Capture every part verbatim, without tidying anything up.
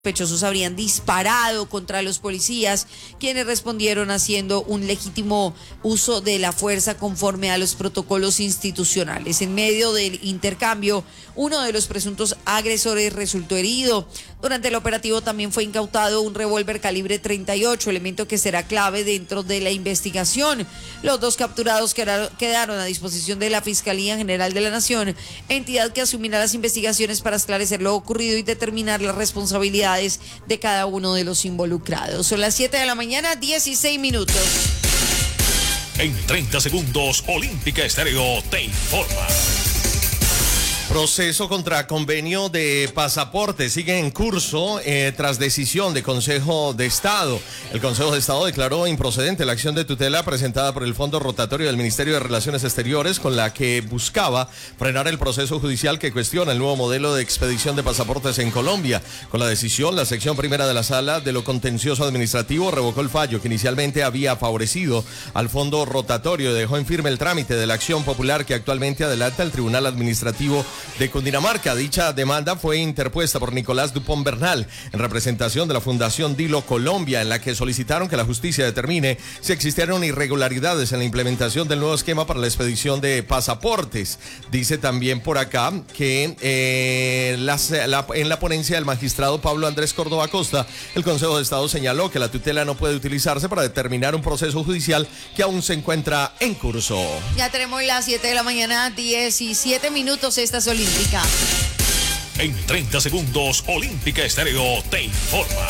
Sospechosos habrían disparado contra los policías, quienes respondieron haciendo un legítimo uso de la fuerza conforme a los protocolos institucionales. En medio del intercambio, uno de los presuntos agresores resultó herido. Durante el operativo también fue incautado un revólver calibre treinta y ocho, elemento que será clave dentro de la investigación. Los dos capturados quedaron a disposición de la Fiscalía General de la Nación, entidad que asumirá las investigaciones para esclarecer lo ocurrido y determinar las responsabilidades de cada uno de los involucrados. Son las siete de la mañana, dieciséis minutos. En treinta segundos, Olímpica Estéreo te informa. Proceso contra convenio de pasaporte sigue en curso eh, tras decisión de Consejo de Estado. El Consejo de Estado declaró improcedente la acción de tutela presentada por el Fondo Rotatorio del Ministerio de Relaciones Exteriores, con la que buscaba frenar el proceso judicial que cuestiona el nuevo modelo de expedición de pasaportes en Colombia. Con la decisión, la sección primera de la Sala de lo Contencioso Administrativo revocó el fallo que inicialmente había favorecido al Fondo Rotatorio y dejó en firme el trámite de la acción popular que actualmente adelanta el Tribunal Administrativo de Cundinamarca. Dicha demanda fue interpuesta por Nicolás Dupont Bernal en representación de la Fundación Dilo Colombia, en la que solicitaron que la justicia determine si existieron irregularidades en la implementación del nuevo esquema para la expedición de pasaportes. Dice también por acá que eh, las, la, en la ponencia del magistrado Pablo Andrés Córdoba Costa, el Consejo de Estado señaló que la tutela no puede utilizarse para determinar un proceso judicial que aún se encuentra en curso. Ya tenemos las siete de la mañana, diecisiete minutos. Esta es Olímpica. En treinta segundos, Olímpica Estéreo te informa.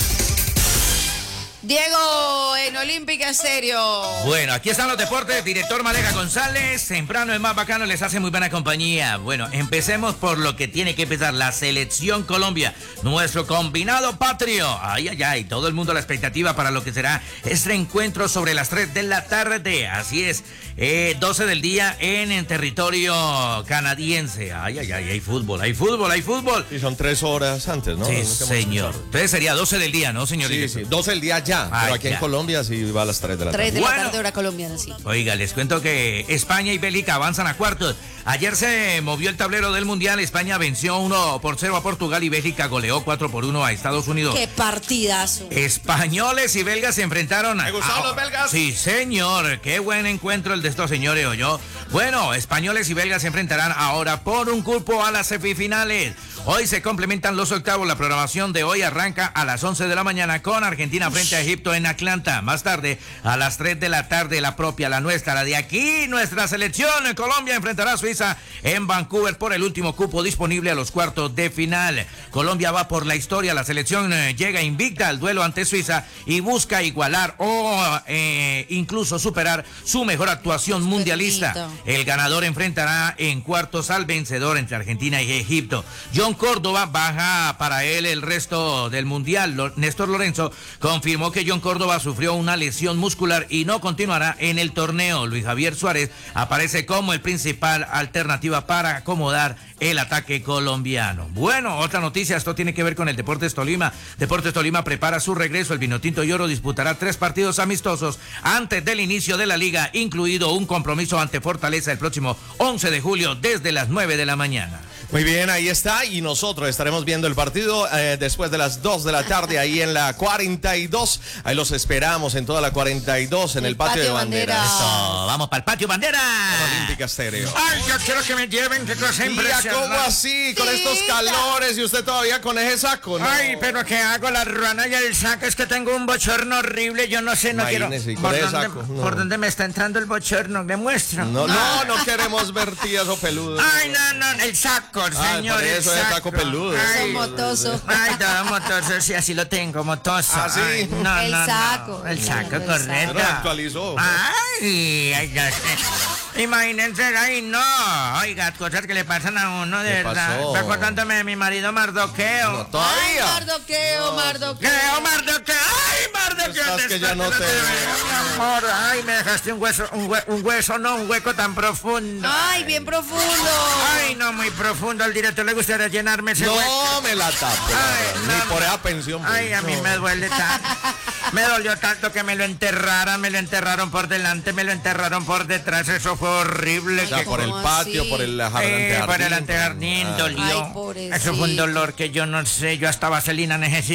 Diego, en Olímpica Estéreo. Bueno, aquí están los deportes. Director Maleja González, temprano el más bacano, les hace muy buena compañía. Bueno, empecemos por lo que tiene que empezar, la Selección Colombia, nuestro combinado patrio. Ay, ay, ay, todo el mundo a la expectativa para lo que será este encuentro sobre las tres de la tarde. Así es, eh, doce del día en, en territorio canadiense. Ay, ay, ay, hay fútbol, hay fútbol, hay fútbol. Y son tres horas antes, ¿no? Sí, señor. Entonces sería doce del día, ¿no, señorita? Sí, sí, doce del día ya. Ay, pero aquí ya. en Colombia sí va a las tres de la tarde. tres de Bueno. la tarde, hora colombiana, sí. Oiga, les cuento que España y Bélgica avanzan a cuartos. Ayer se movió el tablero del Mundial. España venció uno por cero a Portugal y Bélgica goleó cuatro por uno a Estados Unidos. ¡Qué partidazo! Españoles y belgas se enfrentaron. ¿Te gustaron a... los belgas? Sí, señor. Qué buen encuentro el de estos señores, ¿oyó? Bueno, españoles y belgas se enfrentarán ahora por un cupo a las semifinales. Hoy se complementan los octavos. La programación de hoy arranca a las once de la mañana con Argentina frente a Egipto en Atlanta. Más tarde, a las tres de la tarde, la propia, la nuestra, la de aquí, nuestra selección. Colombia enfrentará a Suiza en Vancouver por el último cupo disponible a los cuartos de final. Colombia va por la historia. La selección eh, llega invicta al duelo ante Suiza y busca igualar o eh, incluso superar su mejor actuación mundialista. El ganador enfrentará en cuartos al vencedor entre Argentina y Egipto. John Córdoba baja para él el resto del mundial. Néstor Lorenzo confirmó que John Córdoba sufrió una lesión muscular y no continuará en el torneo. Luis Javier Suárez aparece como el principal alternativa para acomodar el ataque colombiano. Bueno, otra noticia, esto tiene que ver con el Deportes Tolima. Deportes Tolima prepara su regreso. El Vinotinto y Oro disputará tres partidos amistosos antes del inicio de la liga, incluido un compromiso ante Fortaleza el próximo once de julio desde las nueve de la mañana. Muy bien, ahí está, y nosotros estaremos viendo el partido eh, después de las dos de la tarde ahí en la cuarenta y dos. Ahí los esperamos en toda la cuarenta y dos, en el, el patio, patio de banderas. Bandera. Eso, vamos para el patio bandera. Olímpica Estéreo. Ay, yo quiero que me lleven, qué cosa impresionante. ¿Cómo así? Con estos calores y usted todavía con ese saco, ¿no? Ay, pero ¿qué hago? La ruana y el saco, es que tengo un bochorno horrible, yo no sé, no Imagínese, quiero. ¿y con ¿Por, ese dónde, saco? No. ¿Por dónde me está entrando el bochorno? ¿Le muestro? No, no, no queremos ver tías o peludos. Ay, no, no, el saco, señor. Ay, por eso el es saco. saco peludo. Eso, motoso. Ay, todo motoso, sí, así lo tengo, motoso. ¿Ah, sí? Ay, no, El no, no. saco. El saco, El correcto. Pero lo actualizó. Ay, ay, ya sé. Imagínense, ay, no. Oiga, cosas que le pasan a uno, de ¿Qué verdad. pasó? Está acordándome de mi marido Mardoqueo. No, Ay, todavía. Mardoqueo, Mardoqueo. ¿Qué, Mardoqueo? Ay, Mardoqueo. Estás que ya no te veo, mi amor. Ay, me dejaste un hueso, un, hue un hueso, no, un hueco tan profundo. Ay, bien profundo. Ay, no, muy profundo. Al director le gustaría llenarme ese hueco. No me la tapo. Ay, Ni no, por esa pensión. Ay, a mí no. me duele tanto. Me dolió tanto que me lo enterraran, me lo enterraron por delante, me lo enterraron por detrás, eso fue horrible. O sea, que- por el patio, así? por el jardín. Eh, por el antejardín, Ah. dolió. Ay, pobrecito. Eso fue un dolor que yo no sé, yo hasta vaselina necesito.